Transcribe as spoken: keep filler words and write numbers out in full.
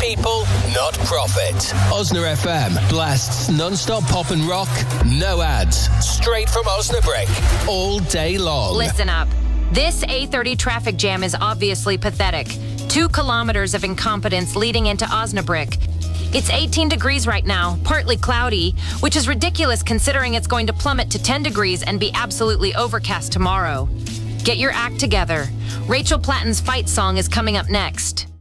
people, not profit. Osna F M blasts non-stop pop and rock, no ads, straight from Osnabrick, all day long. Listen up. This A thirty traffic jam is obviously pathetic. Two kilometers of incompetence leading into Osnabrick. It's eighteen degrees right now, partly cloudy, which is ridiculous considering it's going to plummet to ten degrees and be absolutely overcast tomorrow. Get your act together. Rachel Platten's fight song is coming up next.